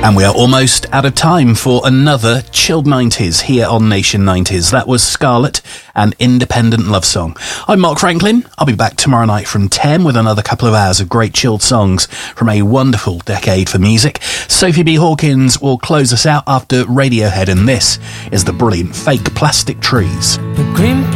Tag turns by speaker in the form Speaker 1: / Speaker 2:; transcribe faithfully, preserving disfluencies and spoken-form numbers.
Speaker 1: And we are almost out of time for another chilled nineties here on Nation nineties. That was Scarlett, an Independent Love Song. I'm Mark Franklin. I'll be back tomorrow night from ten with another couple of hours of great chilled songs from a wonderful decade for music. Sophie B. Hawkins will close us out after Radiohead, and this is the brilliant Fake Plastic Trees.
Speaker 2: The green